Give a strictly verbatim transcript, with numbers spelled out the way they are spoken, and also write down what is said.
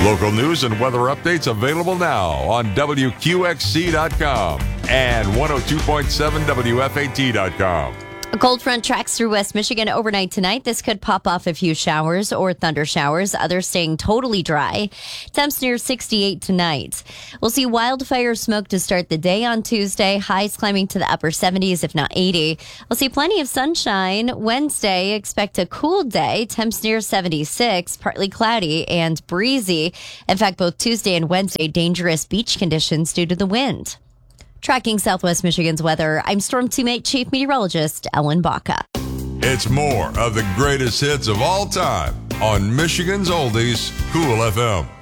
Local news and weather updates available now on W Q X C dot com and one oh two point seven W F A T dot com. A cold front tracks through West Michigan overnight tonight. This could pop off a few showers or thunder showers, others staying totally dry. Temps near sixty-eight tonight. We'll see wildfire smoke to start the day on Tuesday, highs climbing to the upper seventies, if not eighty. We'll see plenty of sunshine. Wednesday, expect a cool day, temps near seventy-six, partly cloudy and breezy. In fact, both Tuesday and Wednesday, dangerous beach conditions due to the wind. Tracking Southwest Michigan's weather, I'm Storm Teammate Chief Meteorologist Ellen Baca. It's more of the greatest hits of all time on Michigan's Oldies, Cool F M.